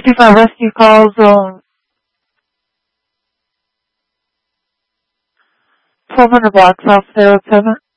55 rescue call zone 1200 blocks off 07.